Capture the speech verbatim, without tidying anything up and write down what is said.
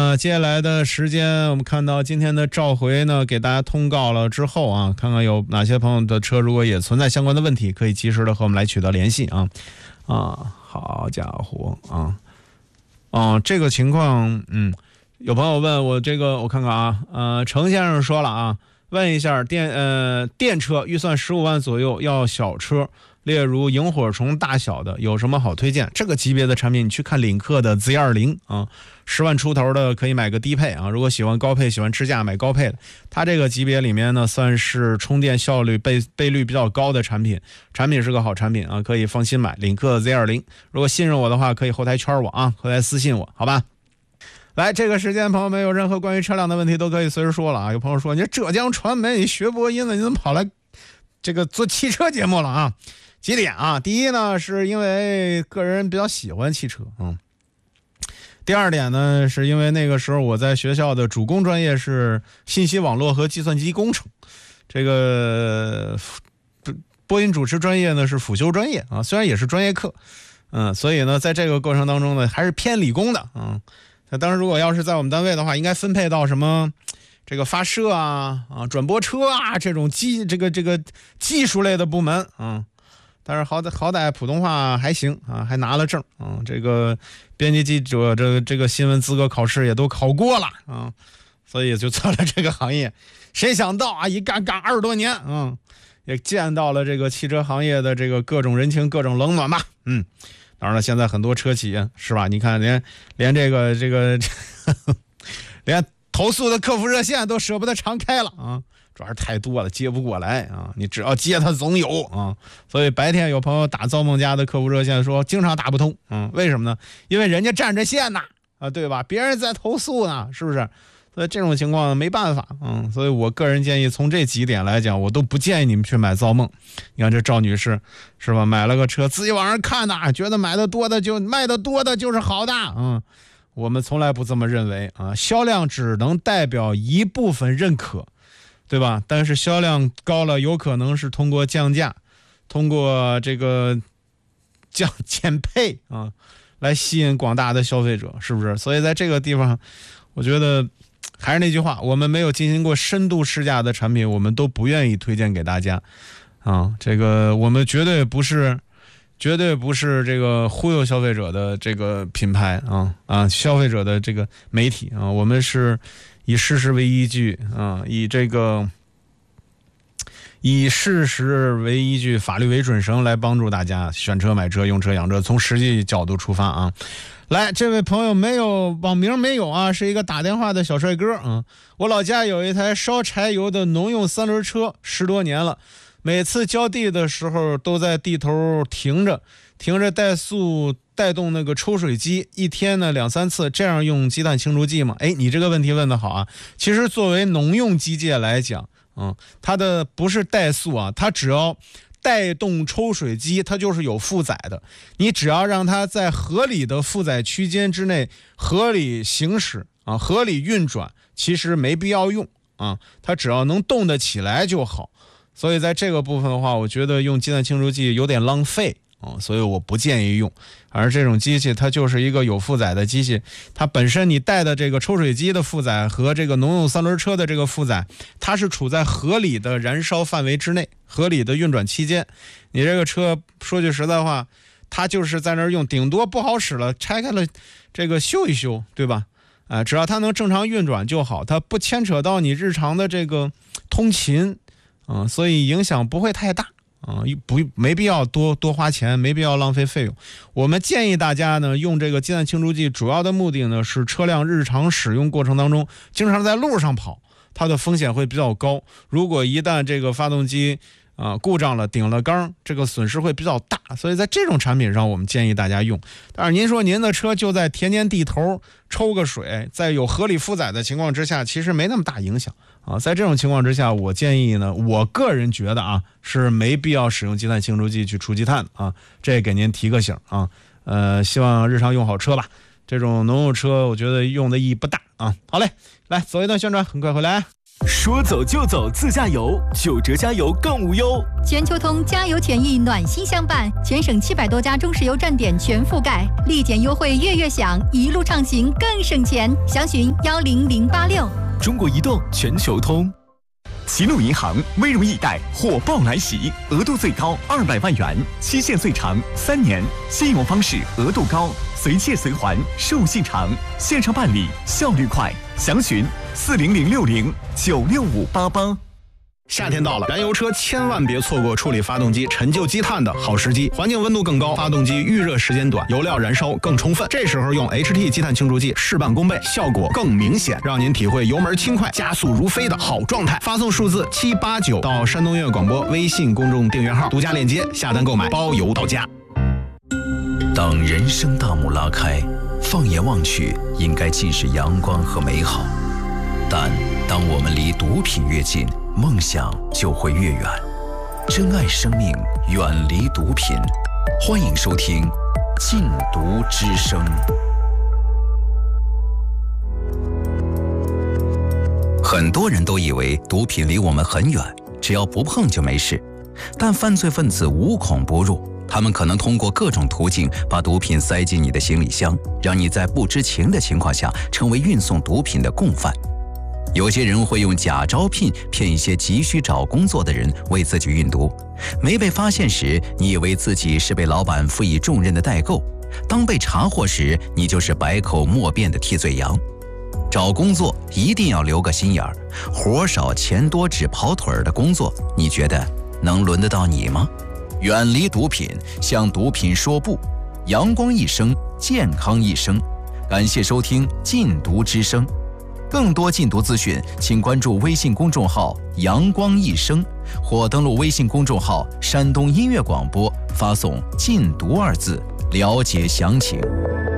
呃，接下来的时间我们看到今天的召回呢，给大家通告了之后啊，看看有哪些朋友的车如果也存在相关的问题，可以及时的和我们来取得联系啊啊，好家伙啊啊，这个情况，嗯，有朋友问我这个，我看看啊，呃，程先生说了啊，问一下电呃电车预算十五万左右，要小车。例如萤火虫大小的有什么好推荐？这个级别的产品，你去看领克的 Z 二十 啊，十万出头的可以买个低配啊。如果喜欢高配、喜欢支架，买高配的。它这个级别里面呢，算是充电效率倍倍率比较高的产品，产品是个好产品啊，可以放心买。领克 Z 二十，如果信任我的话，可以后台圈我啊，后台私信我，好吧？来，这个时间，朋友们有任何关于车辆的问题都可以随时说了啊。有朋友说，你浙江传媒你学播音的，你怎么跑来这个做汽车节目了啊？几点啊？第一呢，是因为个人比较喜欢汽车，嗯。第二点呢，是因为那个时候我在学校的主攻专业是信息网络和计算机工程，这个播音主持专业呢是辅修专业啊，虽然也是专业课，嗯，所以呢，在这个过程当中呢，还是偏理工的，嗯。那当然，如果要是在我们单位的话，应该分配到什么？这个发射啊啊，转播车啊，这种技这个这个技术类的部门，嗯。但是好歹好歹普通话还行啊，还拿了证啊。这个编辑记者这个这个新闻资格考试也都考过了啊，所以就做了这个行业。谁想到啊，一干干二十多年，嗯，也见到了这个汽车行业的这个各种人情、各种冷暖吧。嗯，当然了，现在很多车企是吧？你看连连这个这个呵呵连投诉的客服热线都舍不得常开了啊。主要是太多了，接不过来啊！你只要接他总有啊，所以白天有朋友打造梦家的客服热线说经常打不通，嗯，为什么呢？因为人家占着线呐，啊，对吧？别人在投诉呢，是不是？所以这种情况没办法，嗯，所以我个人建议从这几点来讲，我都不建议你们去买造梦。你看这赵女士是吧？买了个车，自己往上看呐，觉得买的多的就卖的多的就是好的，嗯，我们从来不这么认为啊，销量只能代表一部分认可。对吧？但是销量高了，有可能是通过降价，通过这个降减配啊，来吸引广大的消费者，是不是？所以在这个地方，我觉得还是那句话，我们没有进行过深度试驾的产品，我们都不愿意推荐给大家啊。这个我们绝对不是，绝对不是这个忽悠消费者的这个品牌啊啊，消费者的这个媒体啊，我们是。以事实为依据啊，以这个以事实为依据，法律为准绳来帮助大家选车、买车、用车、养车，从实际角度出发啊。来，这位朋友没有网名没有啊，是一个打电话的小帅哥啊。我老家有一台烧柴油的农用三轮车，十多年了，每次浇地的时候都在地头停着，停着怠速。带动那个抽水机，一天呢两三次，这样用积碳清除剂吗？哎，你这个问题问得好啊！其实作为农用机械来讲，嗯，它的不是怠速啊，它只要带动抽水机，它就是有负载的。你只要让它在合理的负载区间之内合理行驶啊，合理运转，其实没必要用啊，它只要能动得起来就好。所以在这个部分的话，我觉得用积碳清除剂有点浪费。哦，所以我不建议用，而这种机器它就是一个有负载的机器，它本身你带的这个抽水机的负载和这个农用三轮车的这个负载，它是处在合理的燃烧范围之内，合理的运转期间。你这个车说句实在话，它就是在那儿用，顶多不好使了，拆开了这个修一修，对吧？啊、呃，只要它能正常运转就好，它不牵扯到你日常的这个通勤，啊、呃，所以影响不会太大。啊，不没必要多多花钱，没必要浪费费用。我们建议大家呢，用这个积碳清除剂，主要的目的呢是车辆日常使用过程当中，经常在路上跑，它的风险会比较高。如果一旦这个发动机啊、呃、故障了，顶了缸，这个损失会比较大。所以在这种产品上，我们建议大家用。但是您说您的车就在田间地头抽个水，在有合理负载的情况之下，其实没那么大影响。啊，在这种情况之下，我建议呢，我个人觉得啊，是没必要使用积碳清除剂去除积碳啊，这给您提个醒啊。呃，希望日常用好车吧。这种农用车，我觉得用的意义不大啊。好嘞，来走一段宣传，很快回来。 说走就走自驾游，九折加油更无忧。 全球通加油权益暖心相伴，全省七百多家中石油站点全覆盖，立减优惠月月享，一路畅行更省钱。详询幺零零八六。 中国移动全球通。齐鲁银行微融易贷火爆来袭，额度最高二百万元，期限最长三年，信用方式额度高，随借随还，授信长，线上办理效率快，详询四零零六零九六五八八。 夏天到了，燃油车千万别错过处理发动机陈旧积碳的好时机。环境温度更高，发动机预热时间短，油料燃烧更充分。这时候用 H T 积碳清除剂事半功倍，效果更明显，让您体会油门轻快、加速如飞的好状态。发送数字七八九到山东音乐广播微信公众订阅号，独家链接下单购买，包邮到家。 当人生大幕拉开，放眼望去，应该尽是阳光和美好。但当我们离毒品越近，梦想就会越远。珍爱生命，远离毒品。欢迎收听《禁毒之声》。很多人都以为毒品离我们很远，只要不碰就没事。但犯罪分子无孔不入，他们可能通过各种途径把毒品塞进你的行李箱，让你在不知情的情况下成为运送毒品的共犯。有些人会用假招聘骗一些急需找工作的人为自己运毒，没被发现时，你以为自己是被老板赋予重任的代购，当被查获时，你就是百口莫辩的替罪羊。找工作一定要留个心眼儿，活少钱多只跑腿儿的工作，你觉得能轮得到你吗？远离毒品，向毒品说不，阳光一生，健康一生。感谢收听禁毒之声。更多禁毒资讯，请关注微信公众号阳光一生，或登录微信公众号山东音乐广播，发送禁毒二字了解详情。